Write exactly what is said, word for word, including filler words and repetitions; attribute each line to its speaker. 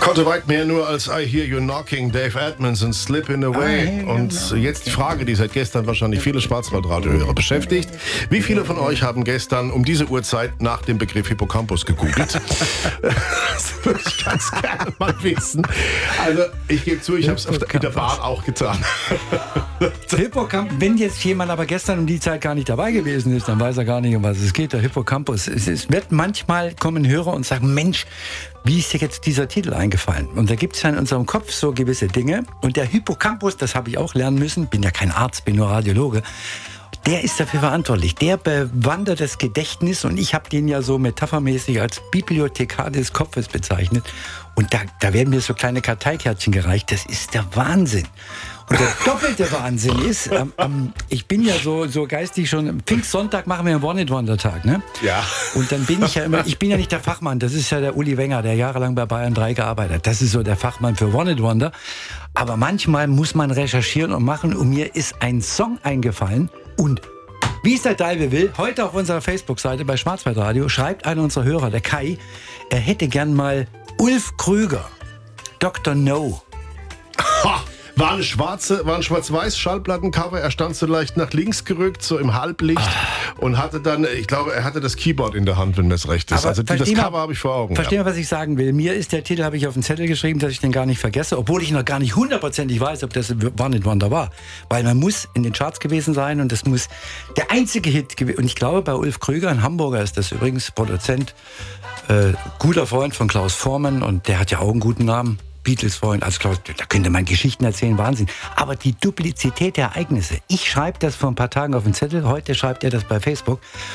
Speaker 1: konnte weit mehr nur als I Hear You Knocking, Dave Edmonds und Slippin' Away. Und jetzt die Frage, die seit gestern wahrscheinlich viele Schwarzwaldradiohörer beschäftigt. Wie viele von euch haben gestern um diese Uhrzeit nach dem Begriff Hippocampus gegoogelt? Das würde ich ganz gerne mal wissen. Also ich gebe zu, ich habe es in der Bahn auch getan.
Speaker 2: Hippocampus, wenn jetzt jemand aber gestern um die Zeit gar nicht dabei gewesen ist, dann weiß er gar nicht, um was es geht. Der Hippocampus. Es, es wird manchmal kommen Hörer und sagen, Mensch, wie ist dir jetzt dieser Titel eingefallen? Und da gibt es ja in unserem Kopf so gewisse Dinge. Und der Hippocampus, das habe ich auch lernen müssen, bin ja kein Arzt, bin nur Radiologe, der ist dafür verantwortlich. Der bewandert das Gedächtnis und ich habe den ja so metaphermäßig als Bibliothekar des Kopfes bezeichnet. Und da, da werden mir so kleine Karteikärtchen gereicht. Das ist der Wahnsinn. Und der doppelte Wahnsinn ist, ähm, ähm, ich bin ja so, so geistig schon, am Pfingstsonntag machen wir einen One-Hit-Wonder-Tag, ne?
Speaker 1: Ja.
Speaker 2: Und dann bin ich ja immer, ich bin ja nicht der Fachmann, das ist ja der Uli Wenger, der jahrelang bei Bayern drei gearbeitet hat. Das ist so der Fachmann für One-Hit-Wonder. Aber manchmal muss man recherchieren und machen und mir ist ein Song eingefallen und wie es der Dalve will, heute auf unserer Facebook-Seite bei Schwarzwaldradio schreibt einer unserer Hörer, der Kai, er hätte gern mal Ulf Krüger, Doktor No.
Speaker 1: Ha! War eine schwarze, war ein schwarz-weiß Schallplattencover. Er stand so leicht nach links gerückt, so im Halblicht ah. und hatte dann, ich glaube, er hatte das Keyboard in der Hand, wenn mir es recht ist.
Speaker 2: Aber
Speaker 1: also das Cover habe ich vor Augen.
Speaker 2: Verstehen,
Speaker 1: ja.
Speaker 2: was ich sagen will. Mir ist der Titel, habe ich auf den Zettel geschrieben, dass ich den gar nicht vergesse, obwohl ich noch gar nicht hundertprozentig weiß, ob das One-Hit-Wonder war. Weil man muss in den Charts gewesen sein und das muss der einzige Hit gewesen. Und ich glaube, bei Ulf Krüger, ein Hamburger ist das übrigens, Produzent, äh, guter Freund von Klaus Voormann und der hat ja auch einen guten Namen. Beatles-Freund, also Klaus, da könnte man Geschichten erzählen, Wahnsinn. Aber die Duplizität der Ereignisse, ich schreibe das vor ein paar Tagen auf den Zettel, heute schreibt er das bei Facebook